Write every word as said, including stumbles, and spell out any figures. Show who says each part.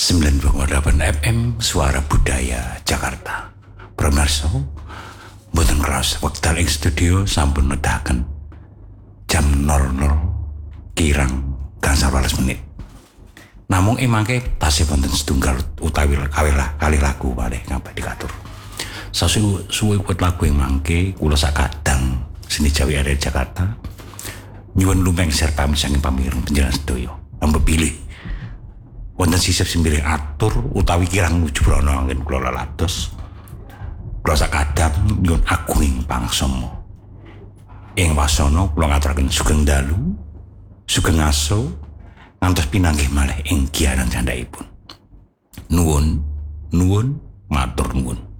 Speaker 1: sembilan koma delapan F M Suara Budaya Jakarta. Pemirsa, mboten keras wekdal ing studio sampun nedahaken jam nol nol kirang gangsal welas menit. Namung emangke tasih wonten setunggal utawi kawilah kali lagu malih ngabadi katur. Sasuwe kuat lagu yang mangke kula sakadang seni Jawi area Jakarta nyuwun lumengser pamit saking pamireng panjenengan sedaya. Ambe pilih wonten sisip sembiring atur utawi kirang nuju brana angin kula lelados. Kula sakadang nyuwun agunging pangsama. Ing wasana kula ngaturaken sugeng dalu, sugeng aso, ngantos pinanggih malih ing giyanan candhaipun. Nuwun, nuwun, matur nuwun.